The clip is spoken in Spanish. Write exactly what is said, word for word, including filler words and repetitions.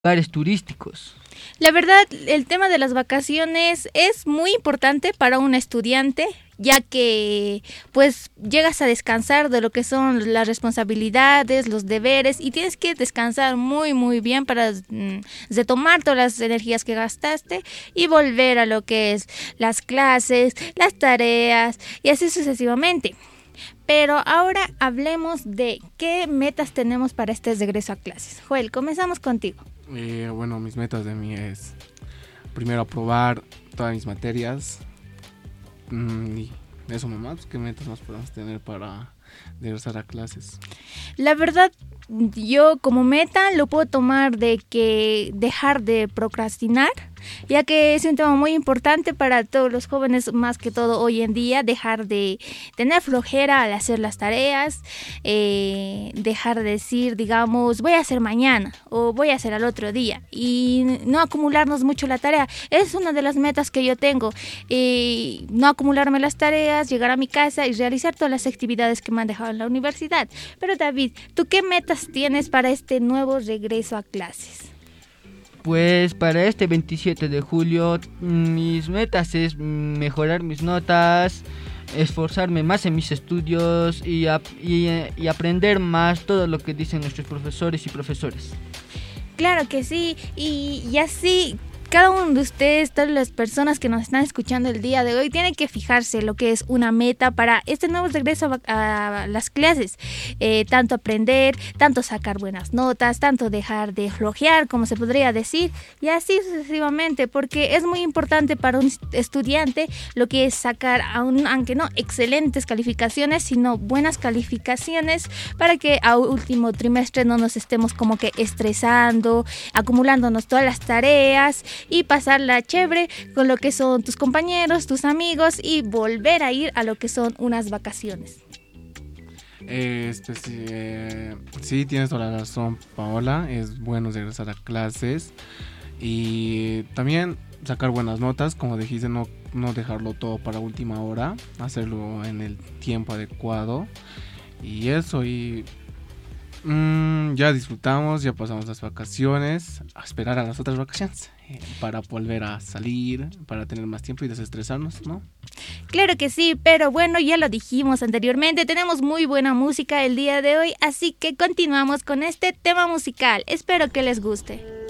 lugares turísticos. La verdad, el tema de las vacaciones es muy importante para un estudiante, ya que pues llegas a descansar de lo que son las responsabilidades, los deberes, y tienes que descansar muy muy bien para mm, retomar todas las energías que gastaste y volver a lo que es las clases, las tareas y así sucesivamente. Pero ahora hablemos de qué metas tenemos para este regreso a clases. Joel, comenzamos contigo. Eh, bueno, mis metas de mí es primero aprobar todas mis materias. Mm, y eso nomás, pues, ¿qué metas más podemos tener para regresar a clases? La verdad, yo como meta lo puedo tomar de que dejar de procrastinar, ya que es un tema muy importante para todos los jóvenes, más que todo hoy en día, dejar de tener flojera al hacer las tareas, eh, dejar de decir, digamos, voy a hacer mañana o voy a hacer al otro día y no acumularnos mucho la tarea. Es una de las metas que yo tengo, eh, no acumularme las tareas, llegar a mi casa y realizar todas las actividades que me han dejado en la universidad. Pero David, ¿tú qué metas tienes para este nuevo regreso a clases? Pues para este veintisiete de julio mis metas es mejorar mis notas, esforzarme más en mis estudios y, ap- y, y aprender más todo lo que dicen nuestros profesores y profesores. Claro que sí, y, y así cada uno de ustedes, todas las personas que nos están escuchando el día de hoy, tienen que fijarse lo que es una meta para este nuevo regreso a, a las clases. Eh, tanto aprender, tanto sacar buenas notas, tanto dejar de flojear, como se podría decir, y así sucesivamente, porque es muy importante para un estudiante lo que es sacar, aun, aunque no excelentes calificaciones, sino buenas calificaciones para que a último trimestre no nos estemos como que estresando, acumulándonos todas las tareas y pasarla chévere con lo que son tus compañeros, tus amigos y volver a ir a lo que son unas vacaciones. Eh, este, sí, eh, sí, tienes toda la razón, Paola. Es bueno regresar a clases y también sacar buenas notas, como dijiste, no, no dejarlo todo para última hora, hacerlo en el tiempo adecuado y eso. Y mmm, ya disfrutamos, ya pasamos las vacaciones, a esperar a las otras vacaciones eh, para volver a salir, para tener más tiempo y desestresarnos, ¿no? Claro que sí, pero bueno, ya lo dijimos anteriormente, tenemos muy buena música el día de hoy, así que continuamos con este tema musical. Espero que les guste.